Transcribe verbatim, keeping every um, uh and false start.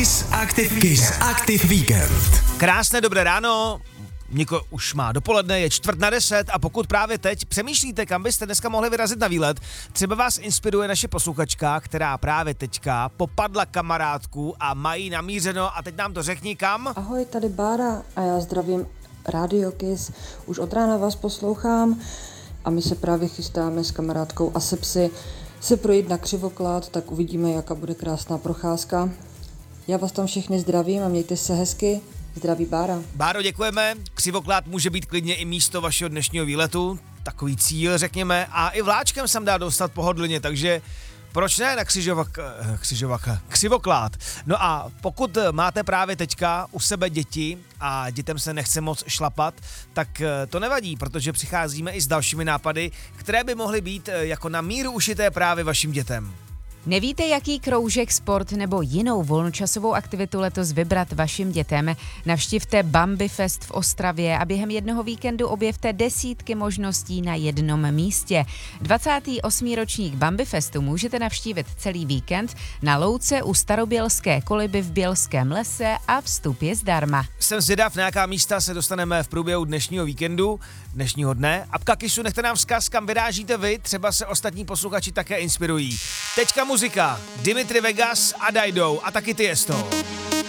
Kiss Active, Kiss Active Weekend. Krásné dobré ráno. Niko už má dopoledne, je čtvrt na deset a pokud právě teď přemýšlíte, kam byste dneska mohli vyrazit na výlet, třeba vás inspiruje naše posluchačka, která právě teďka popadla kamarádku a mají namířeno a teď nám to řekni kam. Ahoj, tady Bára a já zdravím Radio Kiss. Už od rána vás poslouchám a my se právě chystáme s kamarádkou Asepsy se projít na Křivoklát, tak uvidíme, jaká bude krásná procházka. Já vás tam všechny zdravím a mějte se hezky. Zdraví Bára. Báro, děkujeme. Křivoklát může být klidně i místo vašeho dnešního výletu, takový cíl, řekněme, a i vláčkem se dá dostat pohodlně, takže proč ne na křižovak, křižovak, Křivoklát. No a pokud máte právě teďka u sebe děti a dětem se nechce moc šlapat, tak to nevadí, protože přicházíme i s dalšími nápady, které by mohly být jako na míru ušité právě vašim dětem. Nevíte, jaký kroužek, sport nebo jinou volnočasovou aktivitu letos vybrat vašim dětem? Navštivte Bambi Fest v Ostravě a během jednoho víkendu objevte desítky možností na jednom místě. dvacátý osmý ročník Bambi Festu můžete navštívit celý víkend na louce u Starobělské koliby v Bělském lese a vstup je zdarma. Jsem zvědav, na jaká místa se dostaneme v průběhu dnešního víkendu, dnešního dne. A Pkakisu, nechte nám vzkaz, kam vyrážíte vy, třeba se ostatní posluchači také inspirují. Teďka muzika, Dimitri Vegas a Dido a taky Tiesto.